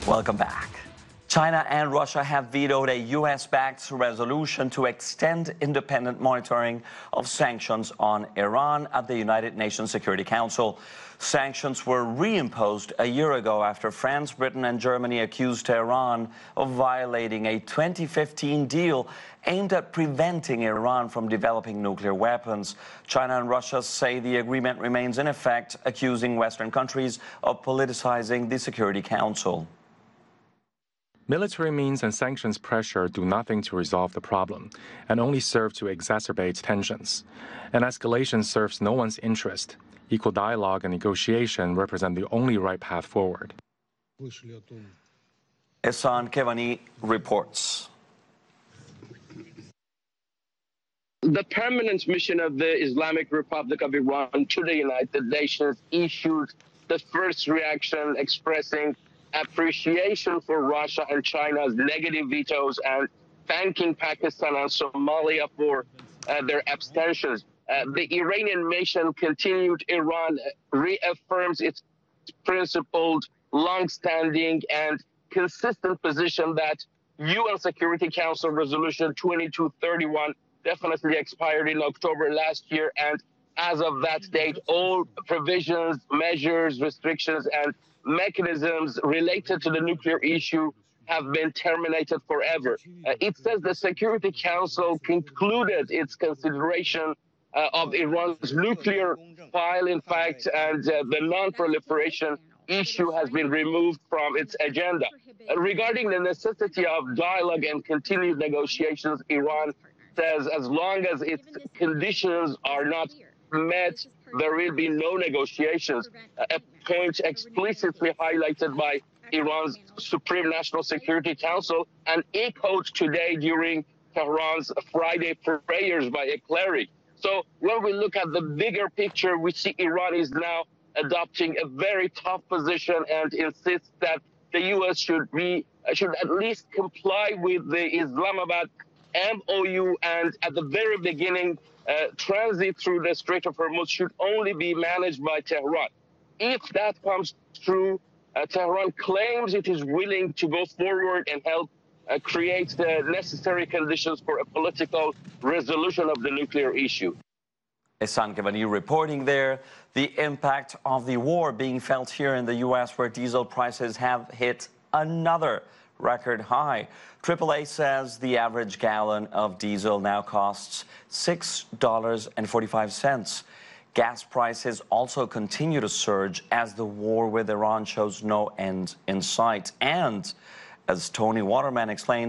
Welcome back. China and Russia have vetoed a U.S.-backed resolution to extend independent monitoring of sanctions on Iran at the United Nations Security Council. Sanctions were reimposed a year ago after France, Britain and Germany accused Tehran of violating a 2015 deal aimed at preventing Iran from developing nuclear weapons. China and Russia say the agreement remains in effect, accusing Western countries of politicizing the Security Council. Military means and sanctions pressure do nothing to resolve the problem and only serve to exacerbate tensions. An escalation serves no one's interest. Equal dialogue and negotiation represent the only right path forward. Ehsan Kevani reports. The permanent mission of the Islamic Republic of Iran to the United Nations issued the first reaction expressing appreciation for Russia and China's negative vetoes and thanking Pakistan and Somalia for their abstentions. The Iranian mission continued. Iran reaffirms its principled, long-standing and consistent position that UN Security Council Resolution 2231 definitely expired in October last year, and as of that date, all provisions, measures, restrictions, and mechanisms related to the nuclear issue have been terminated forever. It says the Security Council concluded its consideration of Iran's nuclear file, in fact, and the non-proliferation issue has been removed from its agenda. Regarding the necessity of dialogue and continued negotiations, Iran says as long as its conditions are not met, there will be no negotiations, a point explicitly highlighted by Iran's Supreme National Security Council and echoed today during Tehran's Friday prayers by a cleric. So when we look at the bigger picture, we see Iran is now adopting a very tough position and insists that the U.S. should at least comply with the Islamabad MOU, and at the very beginning, transit through the Strait of Hormuz should only be managed by Tehran. If that comes true, Tehran claims it is willing to go forward and help create the necessary conditions for a political resolution of the nuclear issue. Ehsan Kevani reporting there. The impact of the war being felt here in the U.S., where diesel prices have hit another record high. AAA says the average gallon of diesel now costs $6.45. Gas prices also continue to surge as the war with Iran shows no end in sight. And as Tony Waterman explains,